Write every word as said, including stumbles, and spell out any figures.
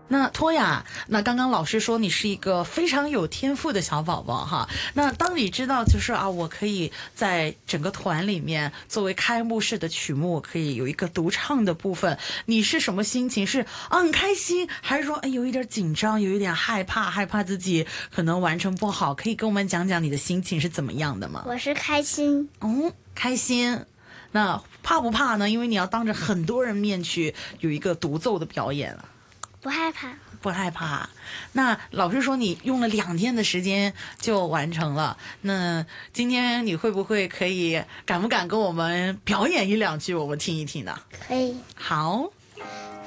那托雅，那刚刚老师说你是一个非常有天赋的小宝宝哈。那当你知道就是啊，我可以在整个团里面作为开幕式的曲目，我可以有一个独唱的部分，你是什么心情？是啊很开心，还是说哎有一点紧张，有一点害怕，害怕自己可能完成不好？可以跟我们讲讲你的心情是怎么样的吗？ 我是开心。 哦，开心。那怕不怕呢？因为你要当着很多人面去有一个独奏的表演啊。 不害怕， 不害怕。那老师说你用了两天的时间就完成了，那今天你会不会可以敢不敢跟我们表演一两句，我们听一听呢？ 可以。 好。